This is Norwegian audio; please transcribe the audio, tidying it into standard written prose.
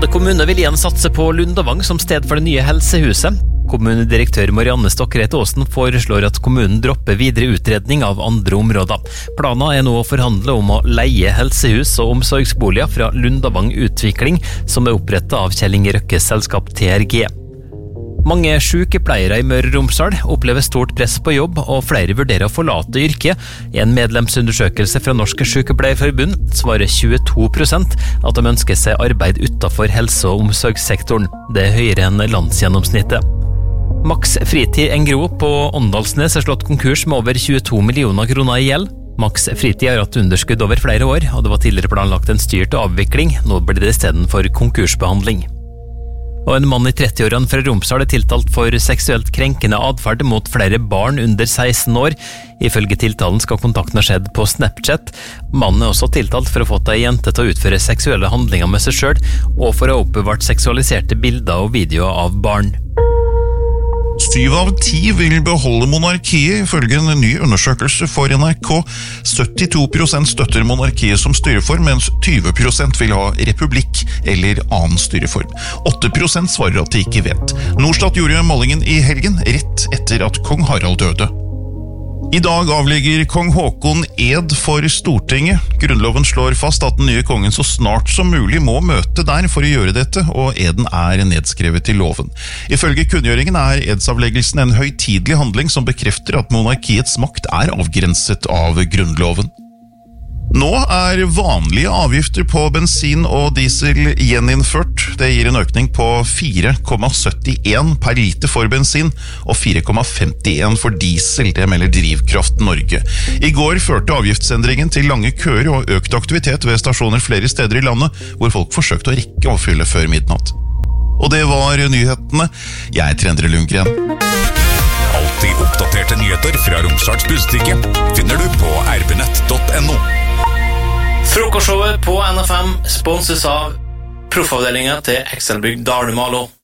Molde kommune vil igjen satse på Lundavang som sted for det nye helsehuset. Kommunedirektør Marianne Stokkereit Aasen foreslår at kommunen dropper videre utredning av andre områder. Planen nå å forhandle om å leie helsehus og omsorgsboliger fra Lundavang Utvikling, som opprettet av Kjell Inge Røkkes selskap TRG. Mange sykepleiere i Møre og Romsdal opplever stort press på jobb, og flere vurderer å forlate yrket. I en medlemsundersøkelse fra Norsk Sykepleierforbund svarer 22% at de ønsker seg arbeid utenfor helse- og omsorgssektoren. Det er høyere enn landsgjennomsnittet. Max Fritid Engro på Åndalsnes er slått konkurs med over 22 millioner kroner i gjeld. Max Fritid har hatt underskudd over flere år, og det var tidligere planlagt en styrt avvikling. Nå blir det i stedet for konkursbehandling. Og en mann i 30-årene fra Romsdal er tiltalt for seksuelt krenkende adferd mot flere barn under 16 år. Ifølge tiltalen skal kontakten ha skjedd på Snapchat. Mannen er også tiltalt for å ha fått ei jente til å utføre seksuelle handlinger med seg selv, og for å ha oppbevart seksualiserte bilder og videoer av barn. 7 av 10 vil beholde monarkiet, ifølge en ny undersøkelse for NRK. 72% støtter monarkiet som styreform, mens 20% vil ha republikk eller annen styreform. 8% svarer at de ikke vet. Norstat gjorde målingen i helgen, rett etter at kong Harald døde. I dag avlegger kong Håkon ed for Stortinget. Grunnloven slår fast at den nye kongen så snart som mulig må møte der for å gjøre dette, og eden er nedskrevet i loven. Ifølge kunngjøringen er edsavleggelsen en høytidelig handling som bekrefter at monarkiets makt er avgrenset av grunnloven. Nå er vanlige avgifter på bensin og diesel gjeninnført. Det gir en økning på 4,71 per liter for bensin og 4,51 for diesel, det melder Drivkraft Norge. I går førte avgiftsendringen til lange køer og økt aktivitet ved stasjoner flere steder i landet, hvor folk forsøkte å rekke å fylle før midnatt. Og det var nyhetene. Jeg heter Endre Lundgren. Alltid oppdaterte nyheter fra Romsdals Budstikke finner du på rbnett.no. Frokostshowet på NFM sponses av proffavdelingen til Excelbygg Dale Malo.